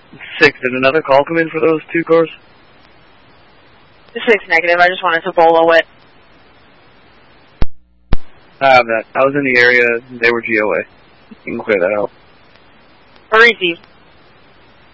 6, did another call come in for those 2 cars? 6 negative, I just wanted to bolo it. I have that. I was in the area, they were GOA. You can clear that out. Or easy.